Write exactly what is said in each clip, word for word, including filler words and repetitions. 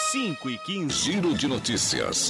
cinco e quinze. Giro de notícias.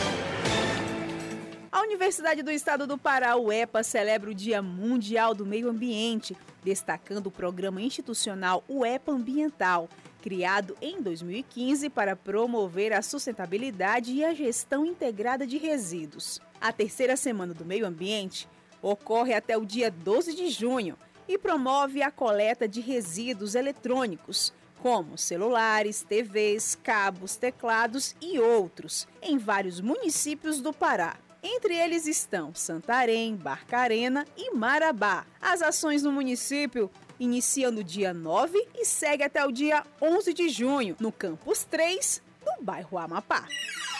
A Universidade do Estado do Pará, U E P A, celebra o Dia Mundial do Meio Ambiente, destacando o programa institucional U E P A Ambiental, criado em dois mil e quinze para promover a sustentabilidade e a gestão integrada de resíduos. A terceira semana do meio ambiente ocorre até o dia doze de junho e promove a coleta de resíduos eletrônicos, como celulares, T Vs, cabos, teclados e outros, em vários municípios do Pará. Entre eles estão Santarém, Barcarena e Marabá. As ações no município iniciam no dia nove e seguem até o dia onze de junho, no Campus três, no bairro Amapá.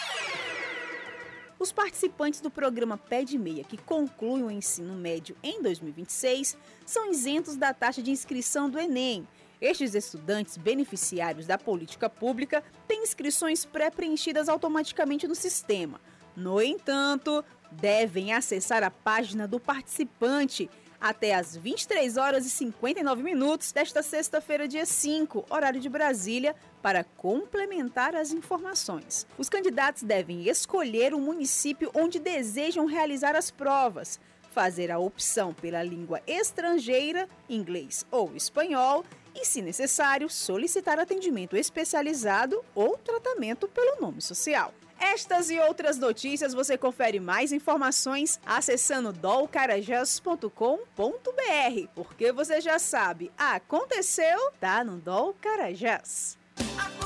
Os participantes do programa Pé de Meia, que concluem o ensino médio em dois mil e vinte e seis, são isentos da taxa de inscrição do Enem. Estes estudantes beneficiários da política pública têm inscrições pré-preenchidas automaticamente no sistema. No entanto, devem acessar a página do participante até às vinte e três horas e cinquenta e nove minutos desta sexta-feira, dia cinco, horário de Brasília, para complementar as informações. Os candidatos devem escolher o município onde desejam realizar as provas, fazer a opção pela língua estrangeira, inglês ou espanhol, e, se necessário, solicitar atendimento especializado ou tratamento pelo nome social. Estas e outras notícias você confere mais informações acessando dol carajás ponto com ponto br, porque você já sabe, aconteceu, tá no Dol Carajás.